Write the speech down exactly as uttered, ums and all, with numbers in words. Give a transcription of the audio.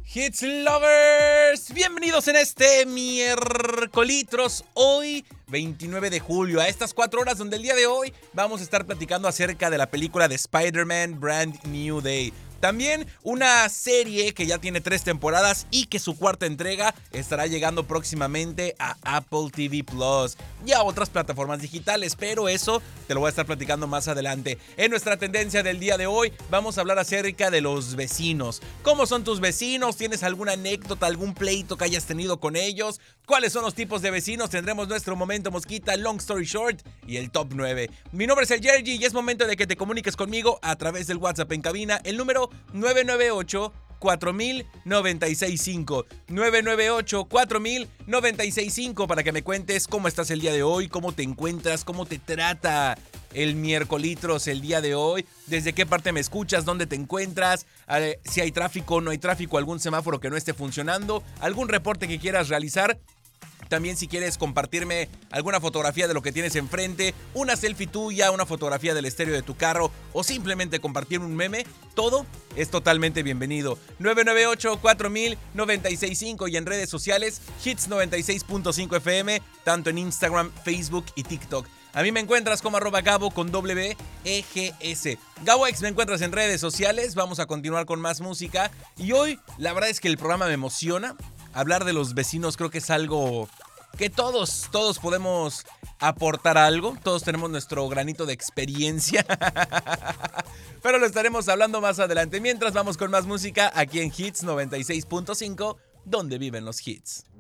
Hits Lovers, bienvenidos en este miércoles, hoy veintinueve de julio, a estas cuatro horas donde el día de hoy vamos a estar platicando acerca de la película de Spider-Man Brand New Day. También una serie que ya tiene tres temporadas y que su cuarta entrega estará llegando próximamente a Apple T V Plus y a otras plataformas digitales, pero eso te lo voy a estar platicando más adelante. En nuestra tendencia del día de hoy vamos a hablar acerca de los vecinos. ¿Cómo son tus vecinos? ¿Tienes alguna anécdota, algún pleito que hayas tenido con ellos? ¿Cuáles son los tipos de vecinos? Tendremos nuestro momento mosquita, long story short y el top nueve. Mi nombre es el Yergy y es momento de que te comuniques conmigo a través del WhatsApp en cabina, el número nueve nueve ocho, cuatro mil, noventa y seis cinco. nueve nueve ocho, cuatro mil, noventa y seis cinco para que me cuentes cómo estás el día de hoy, cómo te encuentras, cómo te trata el miércoles el día de hoy, desde qué parte me escuchas, dónde te encuentras, eh, si hay tráfico o no hay tráfico, algún semáforo que no esté funcionando, algún reporte que quieras realizar. También si quieres compartirme alguna fotografía de lo que tienes enfrente, una selfie tuya, una fotografía del estéreo de tu carro o simplemente compartir un meme, todo es totalmente bienvenido. nueve nueve ocho, cuatro mil, noventa y seis cinco y en redes sociales Hits noventa y seis punto cinco F M, tanto en Instagram, Facebook y TikTok. A mí me encuentras como arroba Gabo con W E G S. GaboX me encuentras en redes sociales, vamos a continuar con más música y hoy la verdad es que el programa me emociona. Hablar de los vecinos creo que es algo que todos, todos podemos aportar algo. Todos tenemos nuestro granito de experiencia. Pero lo estaremos hablando más adelante. Mientras vamos con más música aquí en Hits noventa y seis punto cinco, donde viven los hits.